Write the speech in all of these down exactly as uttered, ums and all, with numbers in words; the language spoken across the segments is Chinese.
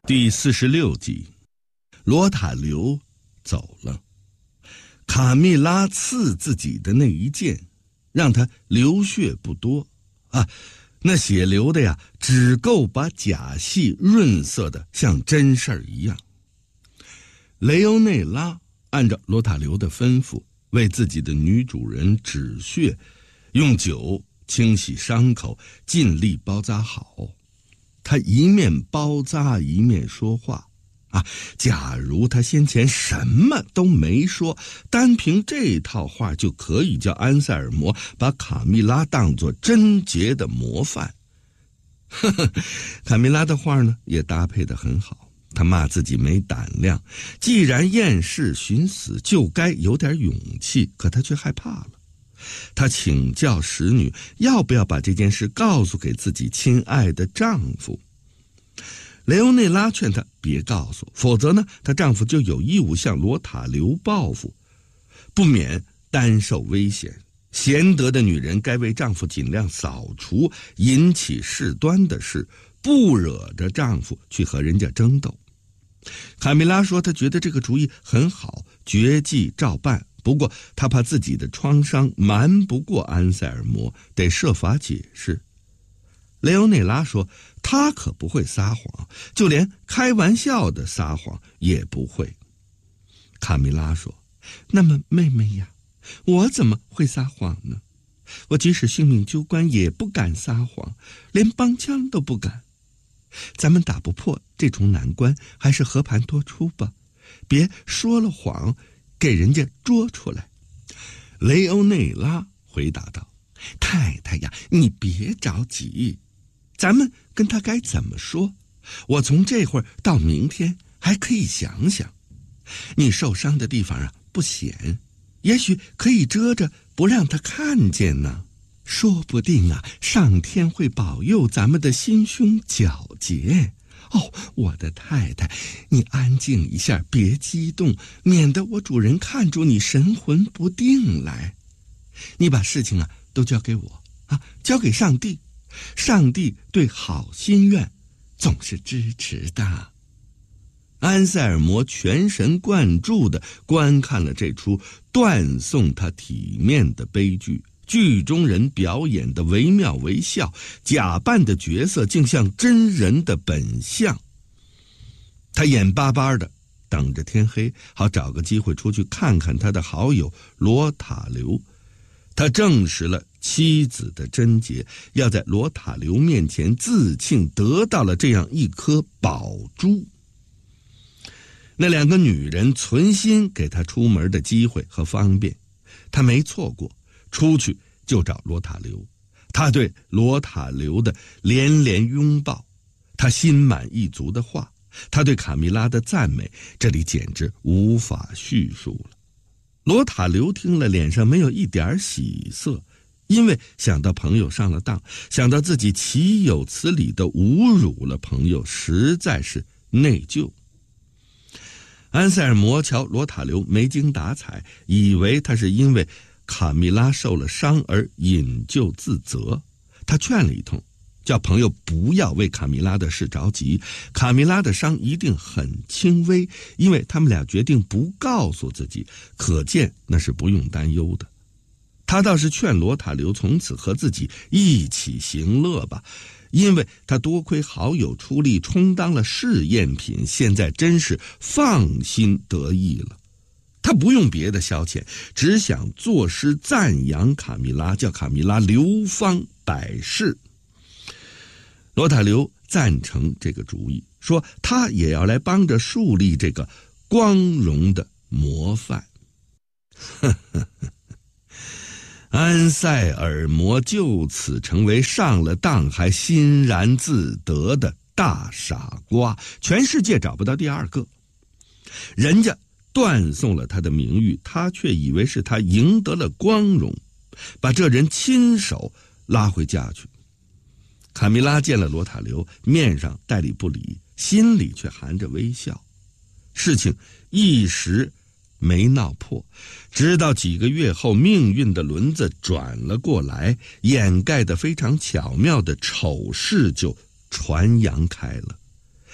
第四十六集，罗塔留走了。卡蜜拉刺自己的那一剑，让他流血不多啊，那血流的呀，只够把甲戏润色的像真事儿一样。雷欧内拉按照罗塔留的吩咐，为自己的女主人止血，用酒清洗伤口，尽力包扎好。他一面包扎一面说话啊，假如他先前什么都没说，单凭这套话就可以叫安塞尔摩把卡蜜拉当作贞洁的模范。呵呵，卡蜜拉的话呢也搭配得很好，他骂自己没胆量，既然厌世寻死，就该有点勇气，可他却害怕了。他请教使女要不要把这件事告诉给自己亲爱的丈夫。雷欧内拉劝她别告诉，否则呢，她丈夫就有义务向罗塔留报复，不免担受危险。贤德的女人该为丈夫尽量扫除引起事端的事，不惹着丈夫去和人家争斗。卡米拉说她觉得这个主意很好，绝技照办，不过她怕自己的创伤瞒不过安塞尔摩，得设法解释。雷欧内拉说他可不会撒谎，就连开玩笑的撒谎也不会。卡米拉说，那么妹妹呀，我怎么会撒谎呢？我即使性命攸关也不敢撒谎，连帮腔都不敢。咱们打不破这重难关，还是和盘托出吧，别说了谎给人家捉出来。雷欧内拉回答道，太太呀，你别着急，咱们跟他该怎么说？我从这会儿到明天还可以想想。你受伤的地方啊不显，也许可以遮着不让他看见呢。说不定啊，上天会保佑咱们的心胸皎洁。哦，我的太太，你安静一下，别激动，免得我主人看出你神魂不定来。你把事情啊都交给我啊，交给上帝。上帝对好心愿总是支持的。安塞尔摩全神贯注地观看了这出断送他体面的悲剧，剧中人表演的惟妙惟肖，假扮的角色竟像真人的本相。他眼巴巴地等着天黑，好找个机会出去看看他的好友罗塔留。他证实了妻子的贞洁，要在罗塔留面前自庆得到了这样一颗宝珠。那两个女人存心给他出门的机会和方便，他没错过，出去就找罗塔留。他对罗塔留的连连拥抱，他心满意足的话，他对卡蜜拉的赞美，这里简直无法叙述了。罗塔留听了，脸上没有一点喜色，因为想到朋友上了当，想到自己岂有此理地侮辱了朋友，实在是内疚。安塞尔摩瞧罗塔留没精打采，以为他是因为卡蜜拉受了伤而引咎自责，他劝了一通，叫朋友不要为卡蜜拉的事着急，卡蜜拉的伤一定很轻微，因为他们俩决定不告诉自己，可见那是不用担忧的。他倒是劝罗塔留从此和自己一起行乐吧，因为他多亏好友出力充当了试验品，现在真是放心得意了。他不用别的消遣，只想作诗赞扬卡蜜拉，叫卡蜜拉流芳百世。罗塔留赞成这个主意，说他也要来帮着树立这个光荣的模范。呵呵呵，安塞尔摩就此成为上了当还欣然自得的大傻瓜，全世界找不到第二个。人家断送了他的名誉，他却以为是他赢得了光荣，把这人亲手拉回家去。卡蜜拉见了罗塔留，面上带理不理，心里却含着微笑。事情一时没闹破，直到几个月后，命运的轮子转了过来，掩盖得非常巧妙的丑事就传扬开了。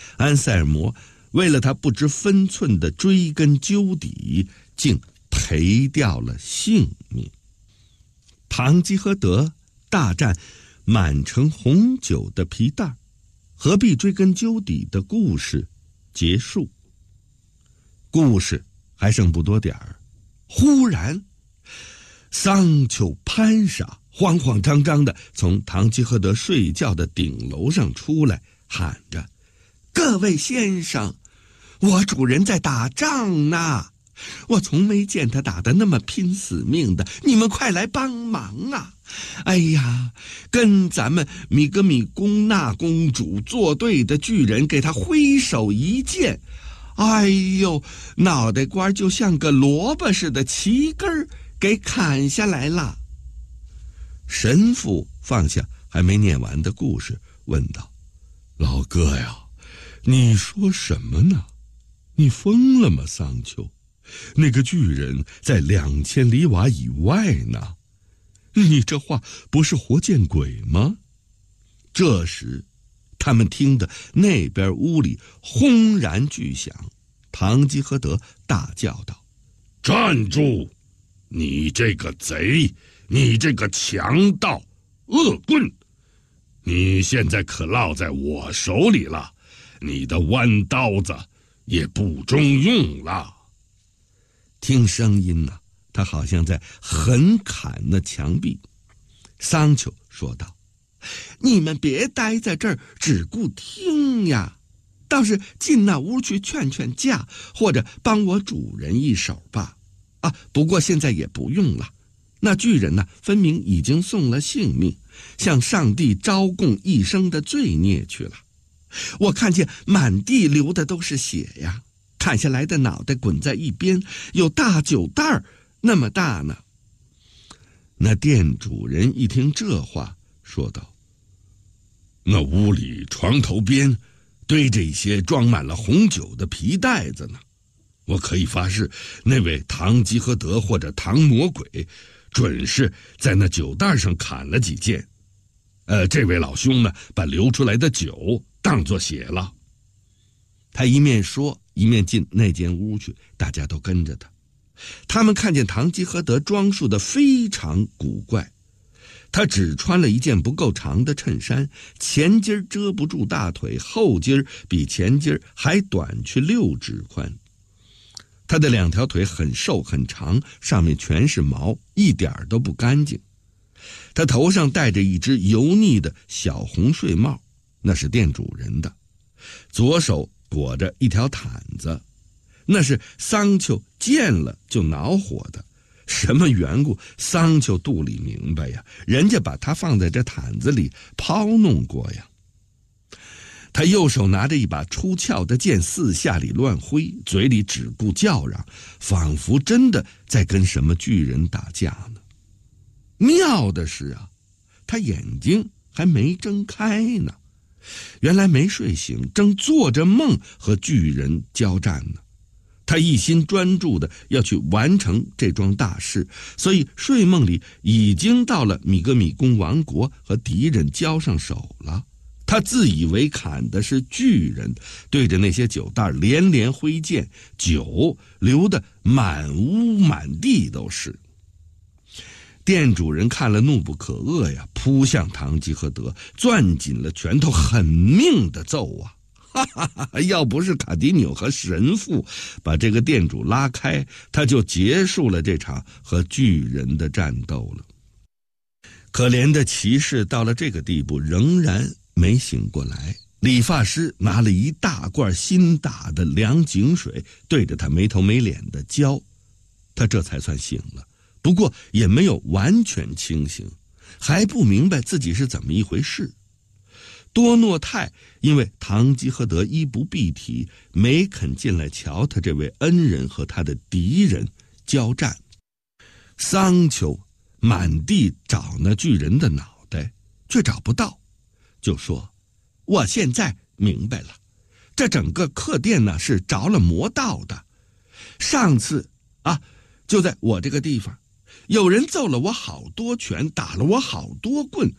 安塞尔摩为了他不知分寸的追根究底，竟赔掉了性命。堂吉诃德大战满城红酒的皮袋，何必追根究底的故事结束。故事还剩不多点儿，忽然桑丘潘莎慌慌张张地从堂吉诃德睡觉的顶楼上出来，喊着：各位先生，我主人在打仗呢，我从没见他打得那么拼死命的，你们快来帮忙啊！哎呀，跟咱们米格米宫那公主作对的巨人给他挥手一剑，哎呦，脑袋瓜就像个萝卜似的，齐根给砍下来了。神父放下还没念完的故事，问道：老哥呀，你说什么呢？你疯了吗，桑丘？那个巨人在两千里瓦以外呢，你这话不是活见鬼吗？这时他们听得那边屋里轰然巨响，堂吉诃德大叫道：站住！你这个贼，你这个强盗，恶棍！你现在可落在我手里了，你的弯刀子也不中用了。听声音呢，他好像在狠砍那墙壁。桑丘说道：你们别待在这儿只顾听呀，倒是进那屋去劝劝架，或者帮我主人一手吧。啊，不过现在也不用了，那巨人呢，分明已经送了性命，向上帝招供一生的罪孽去了。我看见满地流的都是血呀，砍下来的脑袋滚在一边，有大酒袋那么大呢。那店主人一听这话，说道：那屋里床头边堆着一些装满了红酒的皮袋子呢，我可以发誓，那位堂吉诃德或者唐魔鬼准是在那酒袋上砍了几剑。呃，这位老兄呢，把流出来的酒当作血了。他一面说，一面进那间屋去，大家都跟着他。他们看见堂吉诃德装束的非常古怪，他只穿了一件不够长的衬衫，前襟遮不住大腿，后襟比前襟还短去六指宽。他的两条腿很瘦很长，上面全是毛，一点都不干净。他头上戴着一只油腻的小红睡帽，那是店主人的，左手裹着一条毯子，那是桑丘见了就恼火的。什么缘故，桑丘肚里明白呀，人家把他放在这毯子里抛弄过呀。他右手拿着一把出鞘的剑，四下里乱挥，嘴里只顾叫嚷，仿佛真的在跟什么巨人打架呢。妙的是啊，他眼睛还没睁开呢，原来没睡醒，正做着梦和巨人交战呢。他一心专注的要去完成这桩大事，所以睡梦里已经到了米格米宫王国，和敌人交上手了。他自以为砍的是巨人，对着那些酒袋连连挥剑，酒流得满屋满地都是。店主人看了怒不可遏呀，扑向堂吉诃德，攥紧了拳头，狠命的揍啊！哈哈哈！要不是卡迪纽和神父把这个店主拉开，他就结束了这场和巨人的战斗了。可怜的骑士到了这个地步，仍然没醒过来。理发师拿了一大罐新打的凉井水，对着他没头没脸的浇，他这才算醒了。不过也没有完全清醒，还不明白自己是怎么一回事。多诺泰因为堂吉诃德衣不蔽体，没肯进来瞧他这位恩人和他的敌人交战。桑丘满地找那巨人的脑袋，却找不到，就说：我现在明白了，这整个客店呢是着了魔道的。上次啊，就在我这个地方，有人揍了我好多拳，打了我好多棍，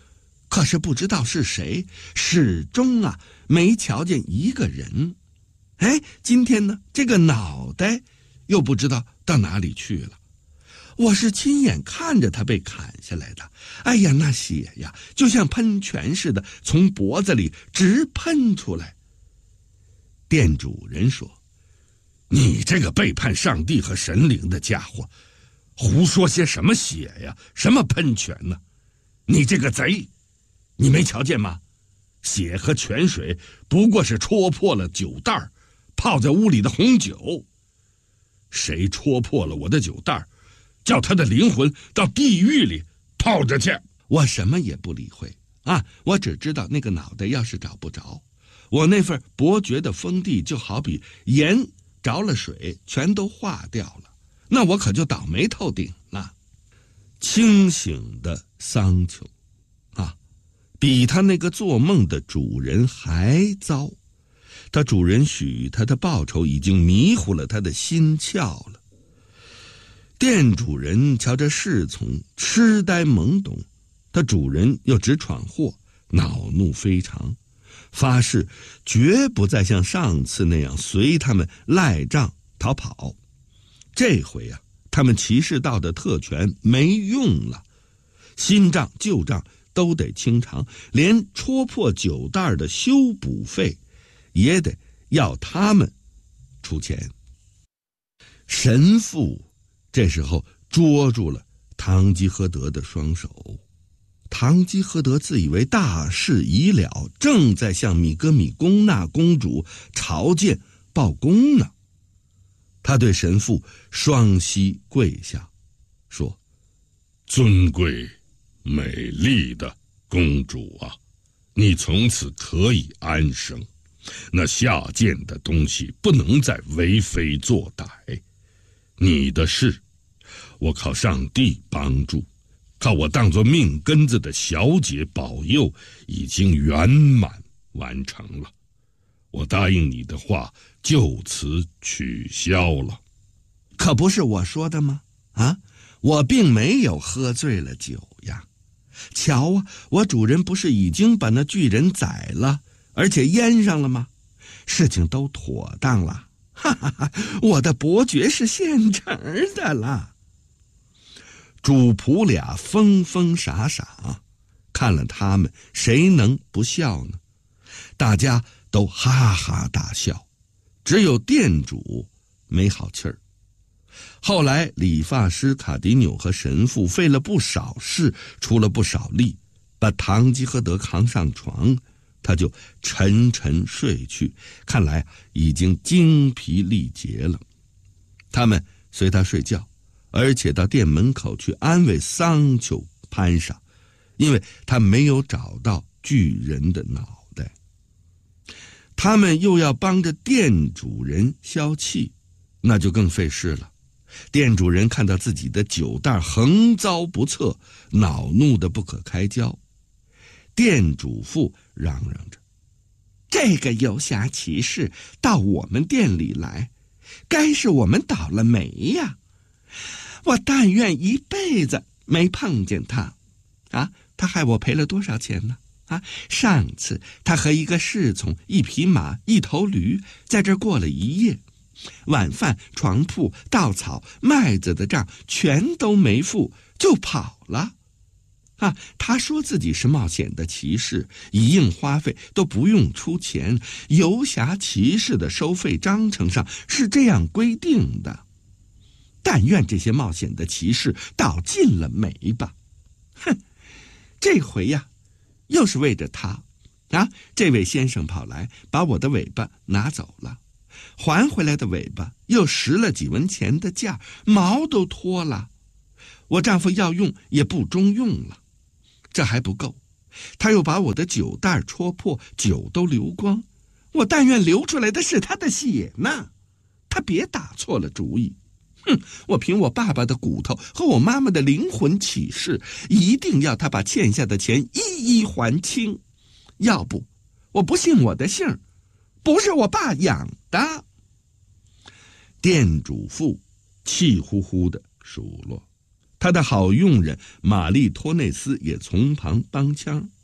可是不知道是谁，始终啊没瞧见一个人。哎，今天呢，这个脑袋又不知道到哪里去了。我是亲眼看着他被砍下来的，哎呀，那血呀就像喷泉似的从脖子里直喷出来。店主人说：“你这个背叛上帝和神灵的家伙，胡说些什么血呀，什么喷泉呢？你这个贼，你没瞧见吗？血和泉水不过是戳破了酒袋泡在屋里的红酒。谁戳破了我的酒袋，叫他的灵魂到地狱里泡着去。”我什么也不理会啊，我只知道那个脑袋要是找不着，我那份伯爵的封地就好比盐着了水，全都化掉了，那我可就倒霉透顶了。清醒的桑丘啊，比他那个做梦的主人还糟。他主人许他的报酬已经迷糊了他的心窍了。店主人瞧着侍从痴呆懵懂，他主人又只闯祸，恼怒非常，发誓绝不再像上次那样随他们赖账逃跑。这回啊，他们骑士道的特权没用了，新账旧账都得清偿，连戳破酒袋的修补费也得要他们出钱。神父这时候捉住了堂吉诃德的双手，堂吉诃德自以为大事已了，正在向米格米公纳公主朝见报功呢。他对神父双膝跪下，说：“尊贵美丽的公主啊，你从此可以安生。那下贱的东西不能再为非作歹。你的事，我靠上帝帮助，靠我当作命根子的小姐保佑，已经圆满完成了。我答应你的话就此取消了。”可不是我说的吗？啊，我并没有喝醉了酒呀。瞧啊，我主人不是已经把那巨人宰了，而且腌上了吗？事情都妥当了，哈哈哈！我的伯爵是现成的了。主仆俩疯疯傻傻，看了他们，谁能不笑呢？大家都哈哈大笑，只有店主没好气儿。后来理发师卡迪纽和神父费了不少事，出了不少力，把堂吉诃德扛上床，他就沉沉睡去，看来已经精疲力竭了。他们随他睡觉，而且到店门口去安慰桑丘潘莎，因为他没有找到巨人的脑袋。他们又要帮着店主人消气，那就更费事了。店主人看到自己的酒袋横遭不测，恼怒得不可开交。店主妇嚷嚷着：“这个游侠骑士到我们店里来，该是我们倒了霉呀！我但愿一辈子没碰见他。啊，他害我赔了多少钱呢？啊，上次他和一个侍从、一匹马、一头驴在这儿过了一夜，晚饭、床铺、稻草、麦子的账全都没付，就跑了。啊，他说自己是冒险的骑士，一应花费都不用出钱，游侠骑士的收费章程上是这样规定的。但愿这些冒险的骑士倒尽了霉吧！哼，这回呀，又是为着他啊！这位先生跑来把我的尾巴拿走了，还回来的尾巴又拾了几文钱的价，毛都脱了。我丈夫要用也不中用了。这还不够，他又把我的酒袋戳破，酒都流光。我但愿流出来的是他的血呢！他别打错了主意。哼，我凭我爸爸的骨头和我妈妈的灵魂起誓，一定要他把欠下的钱一一还清。要不，我不信我的姓，不是我爸养的。店主妇气呼呼地数落，他的好佣人玛丽托内斯也从旁帮腔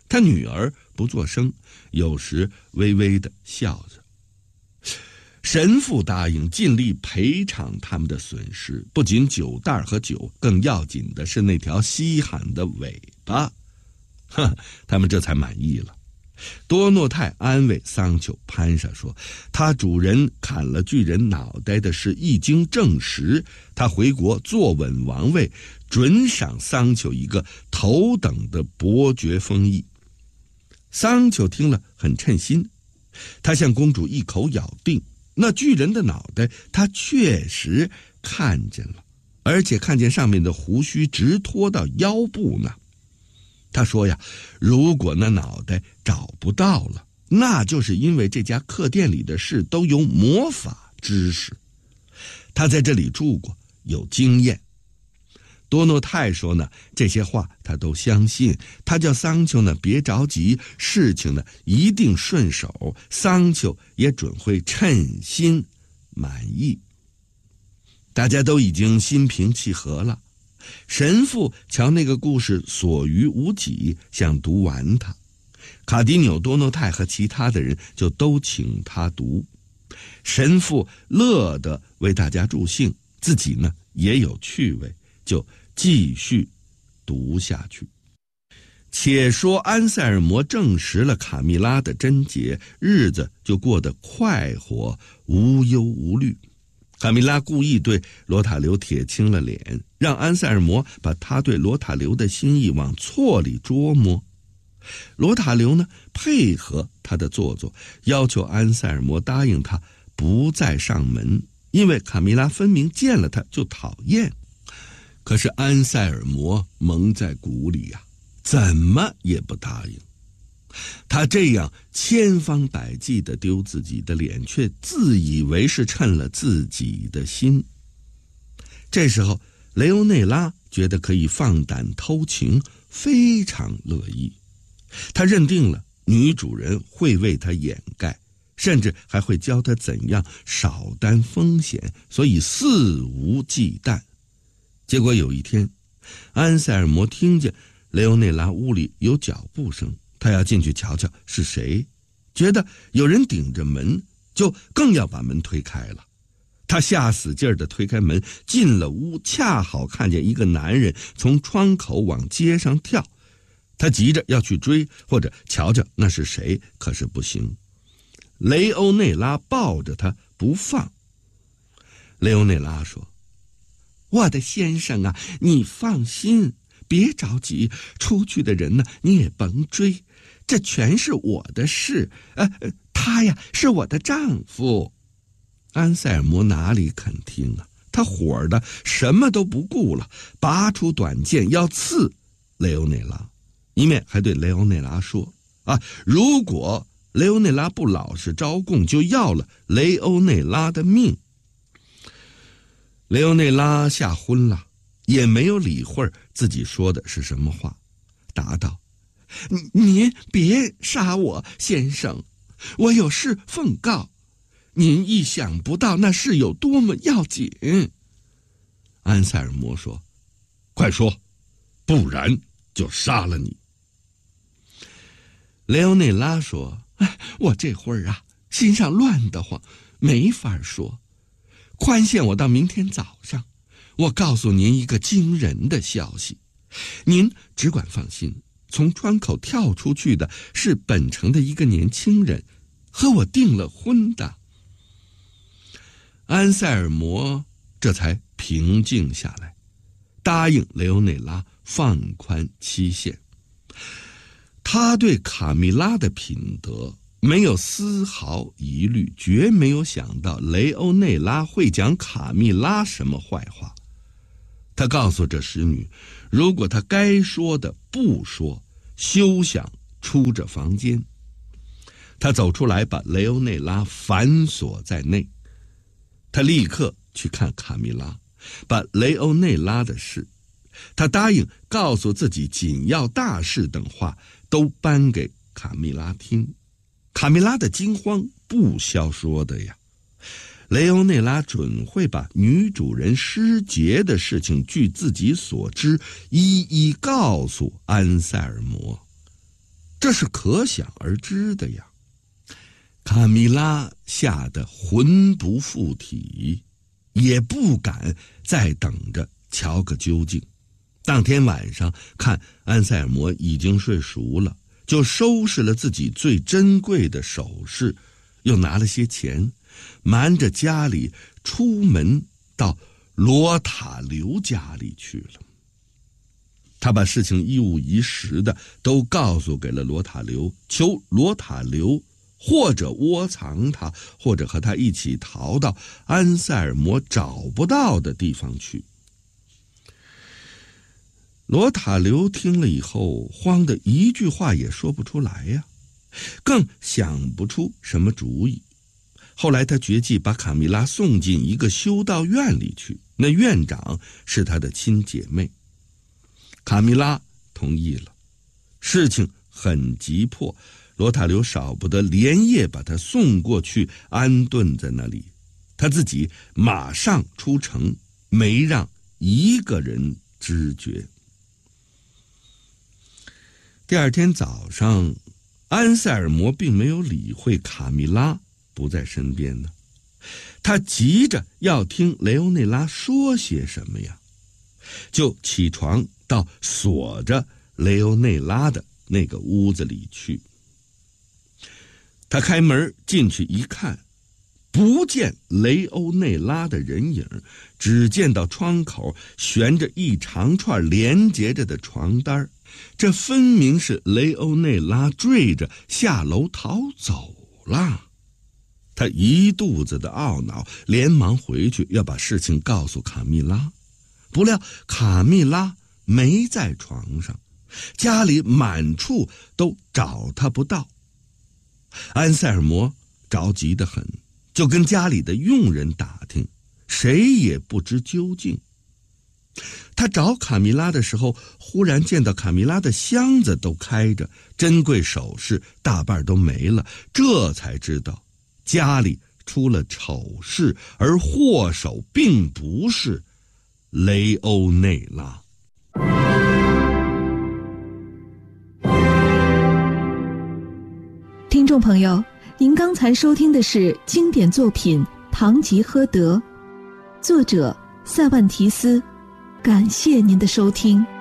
他女儿不作声，有时微微地笑着。神父答应尽力赔偿他们的损失，不仅酒袋和酒，更要紧的是那条稀罕的尾巴。哼，他们这才满意了。多诺泰安慰桑丘潘莎说，他主人砍了巨人脑袋的事一经证实，他回国坐稳王位，准赏桑丘一个头等的伯爵封邑。桑丘听了很称心，他向公主一口咬定，那巨人的脑袋他确实看见了，而且看见上面的胡须直拖到腰部呢。他说呀，如果那脑袋找不到了，那就是因为这家客店里的事都有魔法知识。他在这里住过，有经验。多诺泰说呢，这些话他都相信。他叫桑丘呢别着急，事情呢一定顺手，桑丘也准会称心满意。大家都已经心平气和了。神父瞧那个故事所余无几，想读完它。卡迪纽、多诺泰和其他的人就都请他读。神父乐得为大家助兴，自己呢也有趣味，就继续读下去。且说安塞尔摩证实了卡蜜拉的贞洁，日子就过得快活，无忧无虑。卡蜜拉故意对罗塔留铁青了脸，让安塞尔摩把他对罗塔留的心意往错里捉摸。罗塔留呢，配合他的做作，要求安塞尔摩答应他不再上门，因为卡蜜拉分明见了他就讨厌。可是安塞尔摩蒙在鼓里呀、啊，怎么也不答应。他这样千方百计地丢自己的脸，却自以为是称了自己的心。这时候雷欧内拉觉得可以放胆偷情，非常乐意。他认定了女主人会为他掩盖，甚至还会教他怎样少担风险，所以肆无忌惮。结果有一天，安塞尔摩听见雷欧内拉屋里有脚步声，他要进去瞧瞧是谁，觉得有人顶着门，就更要把门推开了。他下死劲儿地推开门，进了屋，恰好看见一个男人从窗口往街上跳。他急着要去追，或者瞧瞧那是谁，可是不行。雷欧内拉抱着他不放。雷欧内拉说，我的先生啊，你放心，别着急，出去的人呢，你也甭追，这全是我的事。呃，他呀，是我的丈夫。安塞尔摩哪里肯听啊？他火的什么都不顾了，拔出短剑要刺雷欧内拉，一面还对雷欧内拉说啊，如果雷欧内拉不老实招供，就要了雷欧内拉的命。雷欧内拉吓昏了，也没有理会自己说的是什么话，答道，您别杀我，先生，我有事奉告，您意想不到那事有多么要紧。安塞尔摩说，快说，不然就杀了你。雷欧内拉说，哎，我这会儿啊，心上乱得慌，没法说，宽限我到明天早上，我告诉您一个惊人的消息，您只管放心，从窗口跳出去的是本城的一个年轻人，和我订了婚的。安塞尔摩这才平静下来，答应雷欧内拉放宽期限。他对卡蜜拉的品德没有丝毫疑虑，绝没有想到雷欧内拉会讲卡蜜拉什么坏话。他告诉这使女，如果他该说的不说，休想出这房间。他走出来，把雷欧内拉反锁在内。他立刻去看卡蜜拉，把雷欧内拉的事，他答应告诉自己紧要大事等话都搬给卡蜜拉听。卡蜜拉的惊慌不消说的呀，雷欧内拉准会把女主人失节的事情据自己所知一一告诉安塞尔摩。 这是可想而知的呀。卡米拉吓得魂不附体，也不敢再等着瞧个究竟。当天晚上看安塞尔摩已经睡熟了，就收拾了自己最珍贵的首饰，又拿了些钱，瞒着家里出门到罗塔留家里去了。他把事情一五一十的都告诉给了罗塔留，求罗塔留或者窝藏他，或者和他一起逃到安塞尔摩找不到的地方去。罗塔留听了以后，慌得一句话也说不出来呀，更想不出什么主意。后来他决计把卡米拉送进一个修道院里去，那院长是他的亲姐妹。卡米拉同意了，事情很急迫，罗塔留少不得连夜把他送过去安顿在那里，他自己马上出城，没让一个人知觉。第二天早上，安塞尔摩并没有理会卡米拉不在身边呢，他急着要听雷欧内拉说些什么呀，就起床到锁着雷欧内拉的那个屋子里去。他开门进去一看，不见雷欧内拉的人影，只见到窗口悬着一长串连结着的床单，这分明是雷欧内拉坠着下楼逃走了。他一肚子的懊恼，连忙回去要把事情告诉卡蜜拉。不料卡蜜拉没在床上，家里满处都找他不到。安塞尔摩着急得很，就跟家里的佣人打听，谁也不知究竟。他找卡米拉的时候，忽然见到卡米拉的箱子都开着，珍贵首饰大半都没了，这才知道家里出了丑事，而祸首并不是雷欧内拉。 听众朋友，您刚才收听的是经典作品《堂吉诃德》，作者塞万提斯。感谢您的收听。